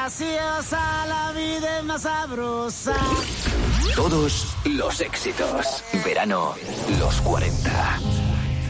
graciosa, la vida es más sabrosa. Todos los éxitos. Verano, los 40.